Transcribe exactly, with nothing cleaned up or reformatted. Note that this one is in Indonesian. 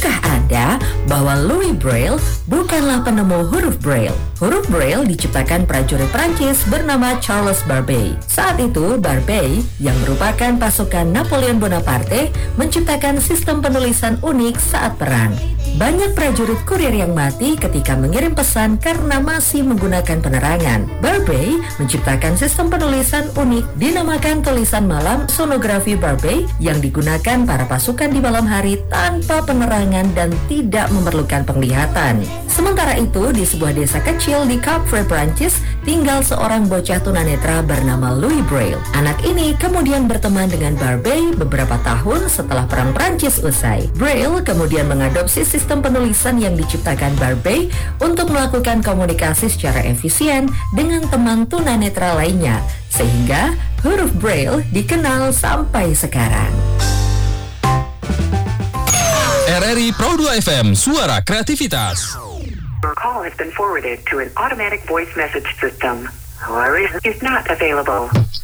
Tahukah Anda bahwa Louis Braille bukanlah penemu huruf Braille? Huruf Braille diciptakan prajurit Prancis bernama Charles Barbey. Saat itu, Barbey, yang merupakan pasukan Napoleon Bonaparte, menciptakan sistem penulisan unik saat perang. Banyak prajurit kurir yang mati ketika mengirim pesan karena masih menggunakan penerangan. Barbey menciptakan sistem penulisan unik dinamakan tulisan malam sonografi Barbey yang digunakan para pasukan di malam hari tanpa penerangan dan tidak memerlukan penglihatan. Sementara itu, di sebuah desa kecil di Capre, Prancis, tinggal seorang bocah tunanetra bernama Louis Braille. Anak ini kemudian berteman dengan Barbey beberapa tahun setelah Perang Prancis usai. Braille kemudian mengadopsi sistem penulisan yang diciptakan Barbey untuk melakukan komunikasi secara efisien dengan teman tunanetra lainnya, sehingga huruf Braille dikenal sampai sekarang. R R I Pro dua F M, suara kreativitas. Your call has been forwarded to an automatic voice message system. However, is not available.